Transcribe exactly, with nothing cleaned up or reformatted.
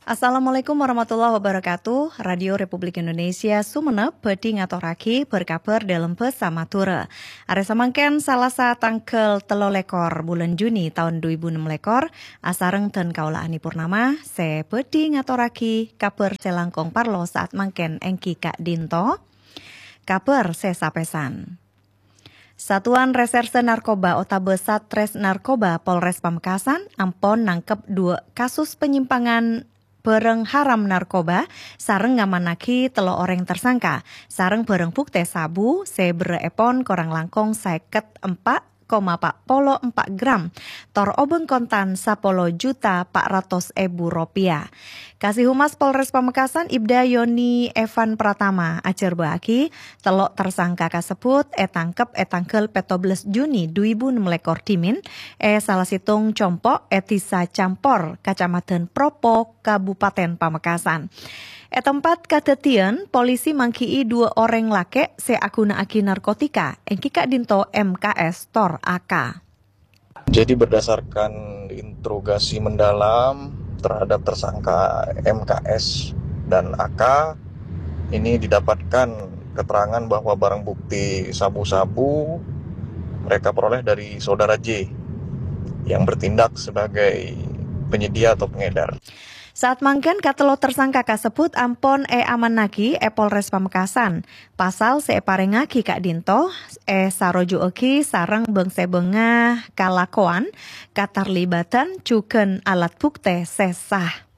Assalamualaikum warahmatullahi wabarakatuh. Radio Republik Indonesia Sumenep bedi ngaturake berkabar dalam pesamatura. Are samangken Salasa tanggal telu lekor bulan Juni tahun dua ribu enam lekor asareng dan kaula Ani Purnama se bedi ngaturake kabar selangkong parlo saat mangken engki Kak Dinto. Kabar se sapesan. Satuan Reserse Narkoba Otabe Satres Narkoba Polres Pamekasan ampon nangkep dua kasus penyimpangan bareng haram narkoba sareng ngamanaki telo orang tersangka sareng bareng bukti sabu sebre epon korang langkong seket empat koma empat polo empat gram tor obeng kontan sepuluh juta empat ratus ribu rupiah. Kasih Humas Polres Pamekasan Ibda Yoni Evan Pratama ajar baki telok tersangka kasebut etangkep etangkel petobles Juni dua ribu enam lekor timin e salah situng compok etisa campor Kacamatan Propo Kabupaten Pamekasan. E tempat kadetian polisi mangkii dua orang lake se akuna aki narkotika engki Kak Dinto M K S Tor A K. Jadi berdasarkan interogasi mendalam terhadap tersangka M K S dan A K, ini didapatkan keterangan bahwa barang bukti sabu-sabu mereka peroleh dari saudara J yang bertindak sebagai penyedia atau pengedar. Saat mangken katelo tersangka kasebut ampon e amanaki e Polres Pamekasan. Pasal se parengaki Kak Dinto e sarojo eki sarang bengse bengah kalakoan katarlibatan cuken alat bukti sesah.